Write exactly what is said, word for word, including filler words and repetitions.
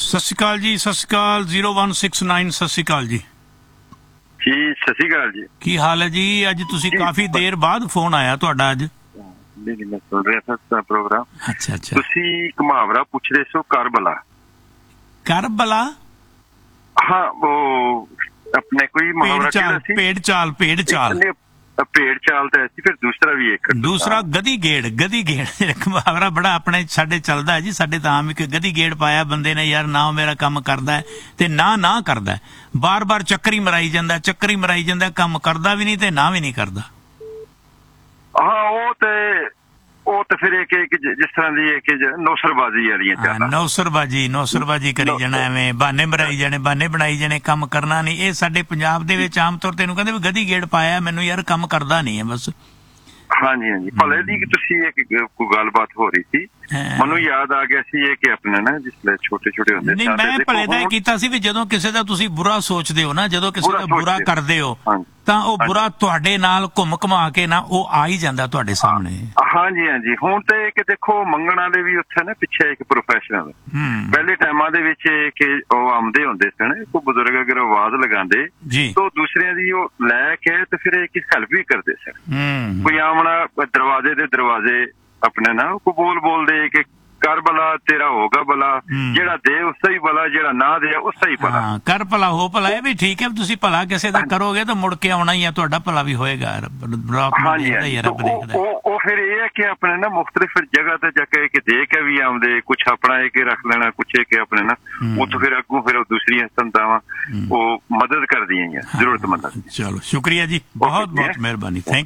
ਸਤਿ ਸ਼੍ਰੀ ਅਕਾਲ ਜੀ, ਸਤਿ ਸ਼੍ਰੀ ਅਕਾਲ। ਜ਼ੀਰੋ ਵਨ ਸਿਕਸ ਨਾਈਨ ਸਤਿ ਸ਼੍ਰੀ ਅਕਾਲ ਜੀ। ਜੀ ਸਤਿ ਸ਼੍ਰੀ ਅਕਾਲ ਜੀ। ਕੀ ਹਾਲ ਹੈ ਜੀ? ਅੱਜ ਤੁਸੀਂ ਕਾਫੀ ਦੇਰ ਬਾਅਦ ਫੋਨ ਆਇਆ ਤੁਹਾਡਾ ਅੱਜ। ਨਹੀਂ ਨਹੀਂ, ਮੈਂ ਸੁਣ ਰਿਹਾ ਸੀ ਪ੍ਰੋਗਰਾਮ। ਅੱਛਾ ਅੱਛਾ। ਤੁਸੀਂ ਇੱਕ ਮੁਹਾਵਰਾ ਪੁੱਛ ਰਹੇ ਸੋ, ਕਰਬਲਾ। ਕਰਬਲਾ? ਹਾਂ, ਉਹ ਆਪਣੇ ਕੋਈ ਮੁਹਾਵਰਾ ਕਿਹੜਾ ਸੀ? ਪੇੜ ਚਾਲ। ਪੇੜ ਚਾਲ ਪੇੜ ਚਾਲ ਤਾਂ ਸੀ, ਫਿਰ ਦੂਸਰਾ ਵੀ ਇੱਕ ਦੂਸਰਾ ਗਧੀ ਗੇੜ। ਗਧੀ ਗੇੜ ਮੁਹਾਵਰਾ ਬੜਾ ਆਪਣੇ ਸਾਡੇ ਚੱਲਦਾ ਹੈ ਜੀ। ਸਾਡੇ ਤਾਂ ਆਮ ਇੱਕ ਗਧੀ ਗੇੜ ਪਾਇਆ ਬੰਦੇ ਨੇ, ਯਾਰ ਨਾ ਮੇਰਾ ਕੰਮ ਕਰਦਾ ਹੈ ਤੇ ਨਾ ਨਾ ਕਰਦਾ, ਬਾਰ ਬਾਰ ਚੱਕਰੀ ਮਰਾਈ ਜਾਂਦਾ, ਚੱਕਰੀ ਮਰਾਈ ਜਾਂਦਾ, ਕੰਮ ਕਰਦਾ ਵੀ ਨਹੀਂ ਤੇ ਨਾ ਵੀ ਨਹੀਂ ਕਰਦਾ। ਹਾਂ, ਉਹ ਤੇ ਉਹ ਤੇ ਫਿਰ ਇੱਕ ਜਿਸ ਤਰ੍ਹਾਂ ਦੀ ਇੱਕ ਨੌਸਰਬਾਜ਼ੀ ਵਾਲੀਆਂ ਚਾਲਾਂ। ਨੌਸਰਬਾਜ਼ੀ ਨੌਸਰਬਾਜ਼ੀ ਕਰੀ ਜਾਣਾ, ਐਵੇਂ ਬਹਾਨੇ ਮਰਾਈ ਜਾਣੇ, ਬਹਾਨੇ ਬਣਾਈ ਜਾਣੇ, ਕੰਮ ਕਰਨਾ ਨਹੀਂ। ਇਹ ਸਾਡੇ ਪੰਜਾਬ ਦੇ ਵਿੱਚ ਆਮ ਤੌਰ ਤੇ ਇਹਨੂੰ ਕਹਿੰਦੇ ਵੀ ਗਧੀ ਗੇੜ ਪਾਇਆ ਮੈਨੂੰ, ਯਾਰ ਕੰਮ ਕਰਦਾ ਨਹੀਂ ਹੈ ਬਸ। ਹਾਂਜੀ ਹਾਂਜੀ। ਭਲੇ ਦੀ ਤੁਸੀਂ ਇੱਕ ਕੋਈ ਗੱਲਬਾਤ ਹੋ ਰਹੀ ਸੀ, ਮੈਨੂੰ ਯਾਦ ਆ ਗਿਆ ਸੀ ਇਹ ਕਿ ਆਪਣੇ ਨਾ ਜਿਸਲੇ ਛੋਟੇ ਛੋਟੇ ਹੁੰਦੇ ਨਹੀਂ, ਮੈਂ ਭਲੇ ਦਾ ਇਹ ਕੀਤਾ ਸੀ ਵੀ ਜਦੋਂ ਕਿਸੇ ਦਾ ਤੁਸੀਂ ਬੁਰਾ ਸੋਚਦੇ ਹੋ ਨਾ, ਜਦੋਂ ਕਿਸੇ ਦਾ ਬੁਰਾ ਕਰਦੇ ਹੋ ਤਾਂ ਉਹ ਬੁਰਾ ਤੁਹਾਡੇ ਨਾਲ ਘੁੰਮ ਘੁਮਾ ਕੇ ਨਾ ਉਹ ਆ ਹੀ ਜਾਂਦਾ ਤੁਹਾਡੇ ਸਾਹਮਣੇ। ਹਾਂਜੀ ਹਾਂਜੀ। ਹੁਣ ਤੇ ਕਿ ਦੇਖੋ ਮੰਗਣ ਵਾਲੇ ਵੀ ਉੱਥੇ ਨਾ ਪਿੱਛੇ ਇੱਕ ਪ੍ਰੋਫੈਸ਼ਨਲ, ਪਹਿਲੇ ਟਾਈਮਾਂ ਦੇ ਵਿੱਚ ਕਿ ਉਹ ਆਉਂਦੇ ਹੁੰਦੇ ਸਨ, ਕੋਈ ਬਜ਼ੁਰਗ ਅਗਰ ਆਵਾਜ਼ ਲਗਾਉਂਦੇ ਤਾਂ ਦੂਸਰਿਆਂ ਦੀ ਉਹ ਲੈ ਕੇ ਤੇ ਫਿਰ ਇੱਕ ਹੈਲਪ ਵੀ ਕਰਦੇ ਸਨ। ਕੋਈ ਆਮਣਾ ਦਰਵਾਜ਼ੇ ਦੇ ਦਰਵਾਜ਼ੇ ਆਪਣੇ ਨਾ ਕੋ ਬੋਲ ਬੋਲਦੇ ਕਿ ਕਰ ਭਲਾ ਤੇਰਾ ਹੋਗਾ ਭਲਾ, ਜਿਹੜਾ ਦੇ ਉਸ ਦਾ ਹੀ ਭਲਾ, ਜਿਹੜਾ ਨਾ ਦੇ ਉਸ ਦਾ ਹੀ ਭਲਾ। ਕਰ ਭਲਾ ਹੋ ਭਲਾ, ਇਹ ਵੀ ਠੀਕ ਹੈ। ਤੁਸੀਂ ਭਲਾ ਕਿਸੇ ਦਾ ਕਰੋਗੇ ਤਾਂ ਮੁੜ ਕੇ ਆਉਣਾ ਹੀ ਆ, ਤੁਹਾਡਾ ਭਲਾ ਵੀ ਹੋਏਗਾ। ਹਾਂਜੀ। ਉਹ ਫਿਰ ਇਹ ਹੈ ਕਿ ਆਪਣੇ ਨਾ ਮੁਖਤਲਿਫ ਜਗ੍ਹਾ ਤੇ ਜਾ ਕੇ ਕਿ ਦੇ ਕੇ ਵੀ ਆਉਂਦੇ, ਕੁਛ ਆਪਣਾ ਇਹ ਕੇ ਰੱਖ ਲੈਣਾ, ਕੁਛ ਇਹ ਕੇ ਆਪਣੇ ਨਾ ਉੱਥੋਂ ਫਿਰ ਅੱਗੋਂ ਫਿਰ ਦੂਸਰੀਆਂ ਸੰਤਾਵਾਂ ਉਹ ਮਦਦ ਕਰਦੀਆਂ ਜ਼ਰੂਰਤਮੰਦਾਂ। ਚਲੋ ਸ਼ੁਕਰੀਆ ਜੀ, ਬਹੁਤ ਬਹੁਤ ਮਿਹਰਬਾਨੀ। ਥੈਂਕ